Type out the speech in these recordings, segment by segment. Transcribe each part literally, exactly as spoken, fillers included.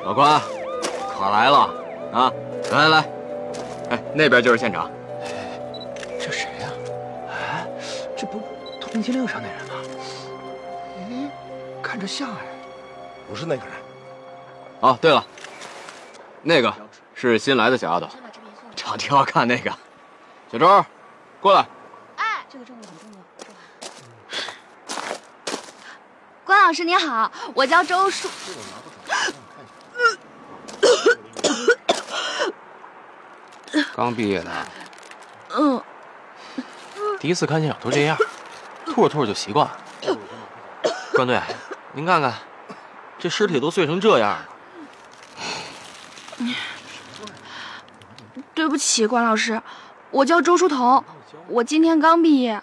老关，可来了啊！来来来，哎，那边就是现场。 哎，这谁呀？哎，这不通缉令上那人吗？哎，看着像哎， 不是那个人。 哦，对了，那个是新来的小丫头，长得挺好看那个。小周，过来。 哎，这个证物很重要。关老师您好，我叫周树。 刚毕业的。 嗯。 第一次看现场都这样，吐着吐着就习惯了。关队，您看看，这尸体都碎成这样。 对不起，关老师，我叫周书彤，我今天刚毕业。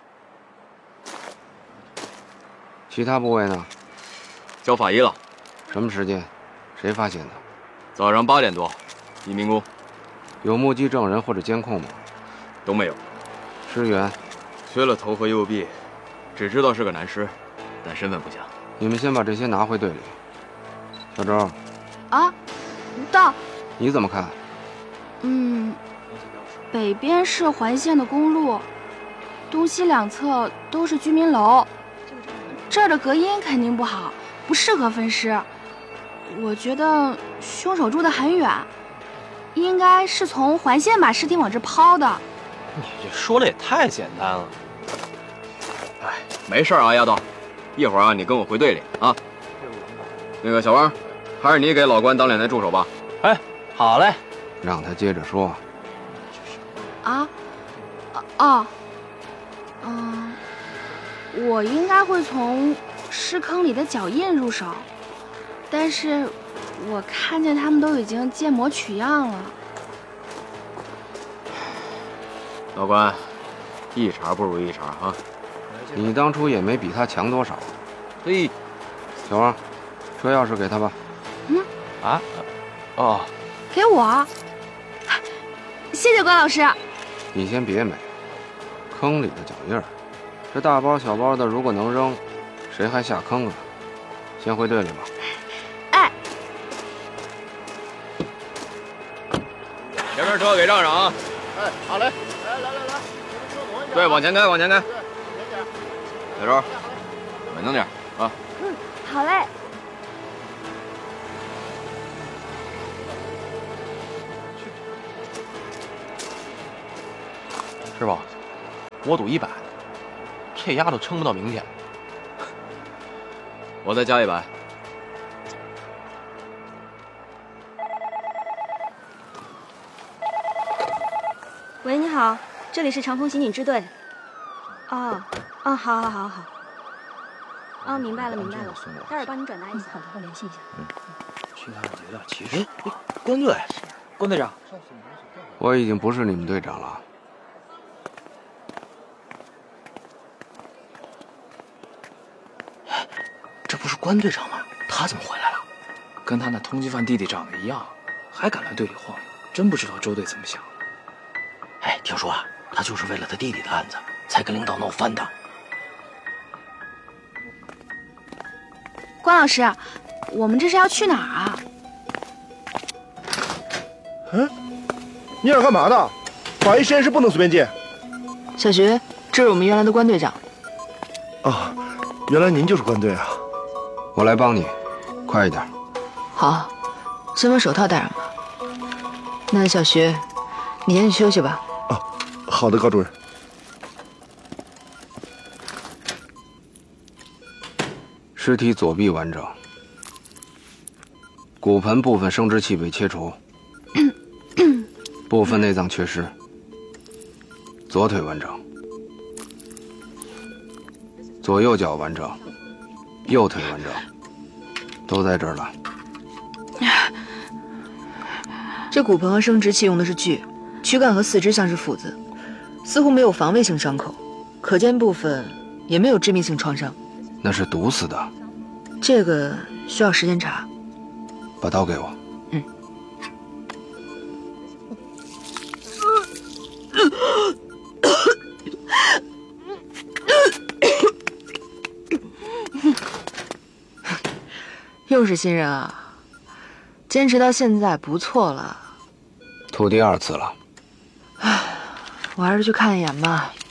其他部位呢？ 交法医了。 什么时间？谁发现的？ 早上八点多，一民工。 有目击证人或者监控吗？ 都没有。 尸源？ 缺了头和右臂，只知道是个男尸，但身份不详。 你们先把这些拿回队里。小周。 啊，到。 你怎么看？ 嗯，北边是环线的公路，东西两侧都是居民楼，这儿的隔音肯定不好，不适合分尸。我觉得凶手住得很远，应该是从环线把尸体往这抛的。 你这说的也太简单了。 哎，没事啊，丫头，一会儿啊，你跟我回队里啊。那个小汪，还是你给老关当两天助手吧。 哎，好嘞。 让他接着说。 啊，哦，嗯，我应该会从尸坑里的脚印入手，但是我看见他们都已经建模取样了。 老关，一茬不如一茬啊！ 你当初也没比他强多少。 嘿， 小汪，车钥匙给他吧。 嗯， 啊，哦， 给我。谢谢关老师。 你先别美，坑里的脚印儿，这大包小包的，如果能扔，谁还下坑啊？先回队里吧。 哎， 前面车给让让啊！ 哎，好嘞，来来来来， 对，往前开，往前开。小周，稳当点啊！ 嗯，好嘞。 师傅，我赌一百，这丫头撑不到明天。 我再加一百。 喂，你好，这里是长风刑警支队。哦，哦，好好好好。哦，明白了明白了，待会儿帮您转达一下。好的，我联系一下。 嗯，去看我觉得其实，哎，关队，关队长， 我已经不是你们队长了。 这不是关队长吗？他怎么回来了？ 跟他那通缉犯弟弟长得一样，还敢来队里晃悠，真不知道周队怎么想的。 哎，听说啊，他就是为了他弟弟的案子，才跟领导闹翻的。 关老师，我们这是要去哪儿啊？ 嗯，你俩干嘛的？法医实验室不能随便进。 小徐，这是我们原来的关队长。 啊，原来您就是关队啊！ 我来帮你，快一点。 好，先把手套戴上吧。那小徐，你先去休息吧。 啊，好的，高主任。 尸体左臂完整，骨盆部分生殖器被切除，部分内脏缺失，左腿完整，左右脚完整，右腿完整，都在这儿了。 这骨盆和生殖器用的是锯，躯干和四肢像是斧子，似乎没有防卫性伤口，可见部分也没有致命性创伤。 那是毒死的， 这个需要时间查。 把刀给我。 嗯。又是新人啊！ 坚持到现在不错了。 吐第二次了。 唉，我还是去看一眼吧，